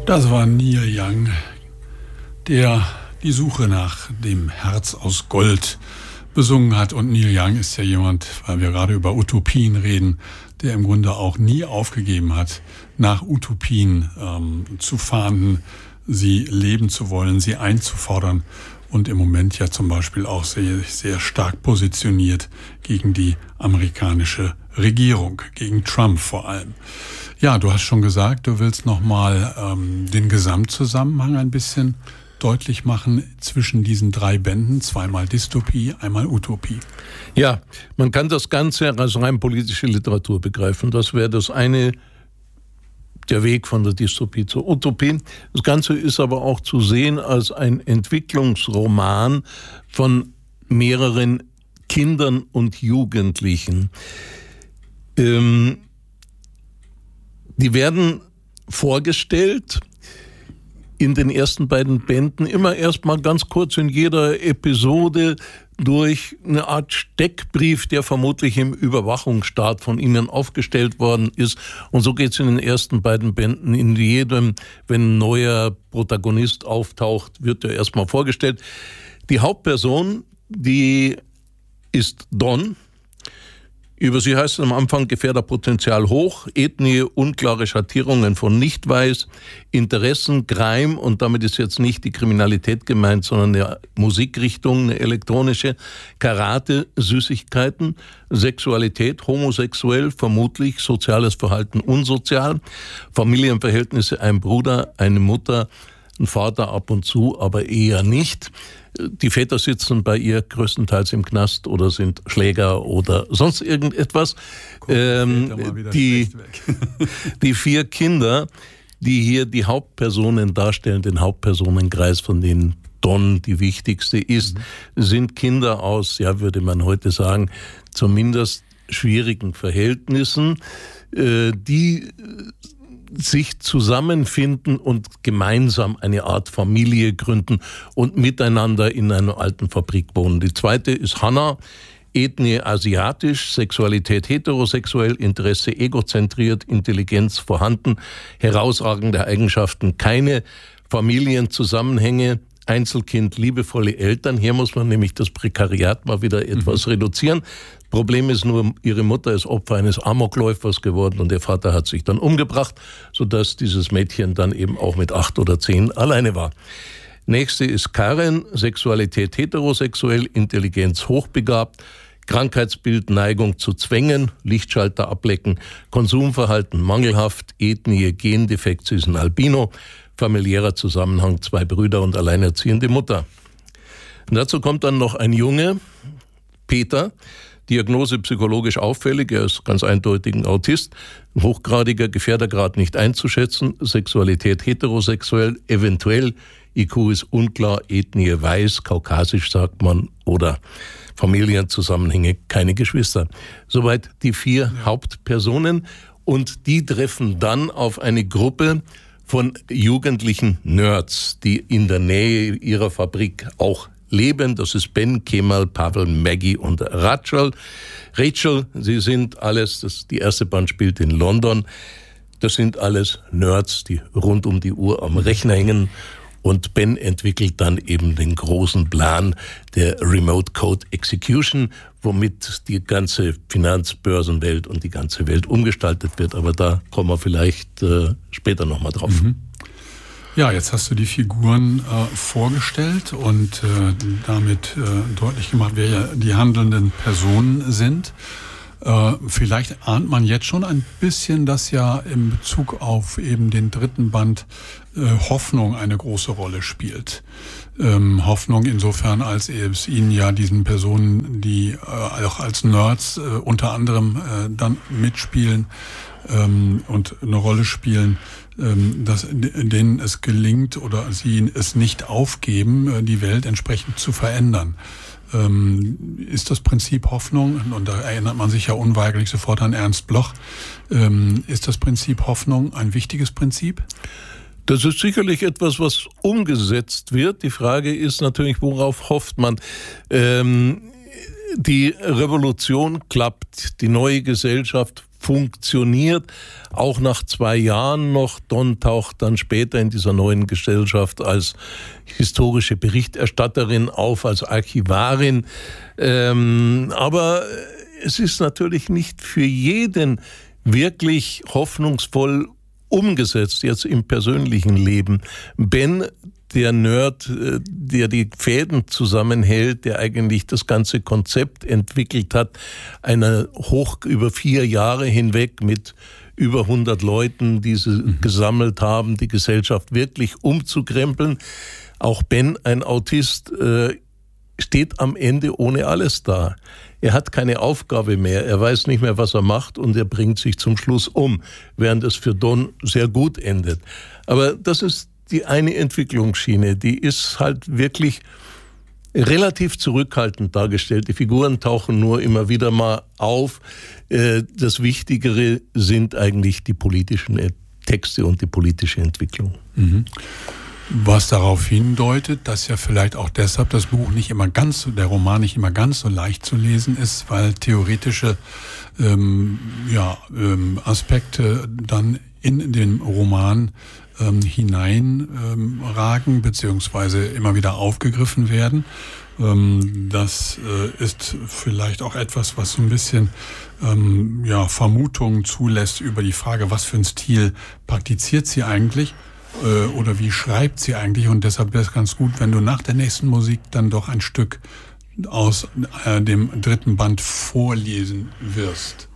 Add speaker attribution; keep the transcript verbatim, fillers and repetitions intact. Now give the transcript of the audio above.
Speaker 1: Das war Neil Young, der die Suche nach dem Herz aus Gold besungen hat. Und Neil Young ist ja jemand, weil wir gerade über Utopien reden, der im Grunde auch nie aufgegeben hat, nach Utopien ähm, zu fahnden, sie leben zu wollen, sie einzufordern und im Moment ja zum Beispiel auch sehr, sehr stark positioniert gegen die amerikanische Regierung, gegen Trump vor allem. Ja, du hast schon gesagt, du willst nochmal ähm, den Gesamtzusammenhang ein bisschen deutlich machen zwischen diesen drei Bänden, zweimal Dystopie, einmal Utopie.
Speaker 2: Ja, man kann das Ganze als rein politische Literatur begreifen. Das wäre das eine, der Weg von der Dystopie zur Utopie. Das Ganze ist aber auch zu sehen als ein Entwicklungsroman von mehreren Kindern und Jugendlichen. Ähm, die werden vorgestellt in den ersten beiden Bänden immer erstmal ganz kurz in jeder Episode durch eine Art Steckbrief, der vermutlich im Überwachungsstaat von ihnen aufgestellt worden ist. Und so geht es in den ersten beiden Bänden. In jedem, wenn ein neuer Protagonist auftaucht, wird er erstmal vorgestellt. Die Hauptperson, die ist Dawn. Über sie heißt es am Anfang Gefährderpotenzial hoch, Ethnie, unklare Schattierungen von nicht weiß, Interessen, Crime, und damit ist jetzt nicht die Kriminalität gemeint, sondern eine Musikrichtung, eine elektronische, Karate, Süßigkeiten, Sexualität, homosexuell, vermutlich, soziales Verhalten unsozial, Familienverhältnisse, ein Bruder, eine Mutter, ein Vater ab und zu, aber eher nicht. Die Väter sitzen bei ihr größtenteils im Knast oder sind Schläger oder sonst irgendetwas. Ähm, die, die vier Kinder, die hier die Hauptpersonen darstellen, den Hauptpersonenkreis, von denen Dawn die wichtigste ist, mhm. sind Kinder aus, ja, würde man heute sagen, zumindest schwierigen Verhältnissen, äh, die sich zusammenfinden und gemeinsam eine Art Familie gründen und miteinander in einer alten Fabrik wohnen. Die zweite ist Hannah, Ethnie asiatisch, Sexualität heterosexuell, Interesse egozentriert, Intelligenz vorhanden, herausragende Eigenschaften, keine Familienzusammenhänge, Einzelkind, liebevolle Eltern. Hier muss man nämlich das Prekariat mal wieder etwas mhm. reduzieren. Problem ist nur, ihre Mutter ist Opfer eines Amokläufers geworden und der Vater hat sich dann umgebracht, sodass dieses Mädchen dann eben auch mit acht oder zehn alleine war. Nächste ist Karen, Sexualität heterosexuell, Intelligenz hochbegabt, Krankheitsbild, Neigung zu Zwängen, Lichtschalter ablecken, Konsumverhalten mangelhaft, Ethnie, Gendefekt, sie ist ein Albino, familiärer Zusammenhang, zwei Brüder und alleinerziehende Mutter. Und dazu kommt dann noch ein Junge, Peter, Diagnose psychologisch auffällig, er ist ganz eindeutig ein Autist, hochgradiger Gefährdergrad nicht einzuschätzen, Sexualität heterosexuell, eventuell, I Q ist unklar, Ethnie weiß, kaukasisch sagt man, oder Familienzusammenhänge, keine Geschwister. Soweit die vier ja. Hauptpersonen, und die treffen dann auf eine Gruppe von jugendlichen Nerds, die in der Nähe ihrer Fabrik auch leben. Das ist Ben, Kemal, Pavel, Maggie und Rachel. Rachel, sie sind alles, das, die erste Band spielt in London. Das sind alles Nerds, die rund um die Uhr am Rechner hängen. Und Ben entwickelt dann eben den großen Plan der Remote Code Execution, womit die ganze Finanzbörsenwelt und die ganze Welt umgestaltet wird. Aber da kommen wir vielleicht äh, später nochmal drauf.
Speaker 1: Mhm. Ja, jetzt hast du die Figuren äh, vorgestellt und äh, damit äh, deutlich gemacht, wer ja die handelnden Personen sind. Äh, vielleicht ahnt man jetzt schon ein bisschen, dass ja in Bezug auf eben den dritten Band äh, Hoffnung eine große Rolle spielt. Ähm, Hoffnung insofern, als es ihnen ja diesen Personen, die äh, auch als Nerds äh, unter anderem äh, dann mitspielen ähm, und eine Rolle spielen, ähm, dass denen es gelingt oder sie es nicht aufgeben, äh, die Welt entsprechend zu verändern. Ähm, ist das Prinzip Hoffnung, und da erinnert man sich ja unweigerlich sofort an Ernst Bloch, ähm, ist das Prinzip Hoffnung ein wichtiges Prinzip?
Speaker 2: Das ist sicherlich etwas, was umgesetzt wird. Die Frage ist natürlich, worauf hofft man? Ähm, die Revolution klappt, die neue Gesellsft funktioniert, auch nach zwei Jahren noch. Don taucht dann später in dieser neuen Gesellschaft als historische Berichterstatterin auf, als Archivarin. Ähm, aber es ist natürlich nicht für jeden wirklich hoffnungsvoll umgesetzt, jetzt im persönlichen Leben. Ben, der Nerd, der die Fäden zusammenhält, der eigentlich das ganze Konzept entwickelt hat, einer hoch über vier Jahre hinweg mit über hundert Leuten, die sie mhm. gesammelt haben, die Gesellschaft wirklich umzukrempeln. Auch Ben, ein Autist, steht am Ende ohne alles da. Er hat keine Aufgabe mehr, er weiß nicht mehr, was er macht und er bringt sich zum Schluss um, während es für Don sehr gut endet. Aber das ist die eine Entwicklungsschiene, die ist halt wirklich relativ zurückhaltend dargestellt. Die Figuren tauchen nur immer wieder mal auf. Das Wichtigere sind eigentlich die politischen Texte und die politische Entwicklung.
Speaker 1: Mhm. Was darauf hindeutet, dass ja vielleicht auch deshalb das Buch nicht immer ganz, der Roman nicht immer ganz so leicht zu lesen ist, weil theoretische ähm, ja, ähm, Aspekte dann in den Roman ähm, hineinragen, ähm, beziehungsweise immer wieder aufgegriffen werden. Ähm, das äh, ist vielleicht auch etwas, was so ein bisschen ähm, ja, Vermutungen zulässt über die Frage, was für einen Stil praktiziert sie eigentlich? Oder wie schreibt sie eigentlich? Und deshalb wäre es ganz gut, wenn du nach der nächsten Musik dann doch ein Stück aus äh, dem dritten Band vorlesen wirst.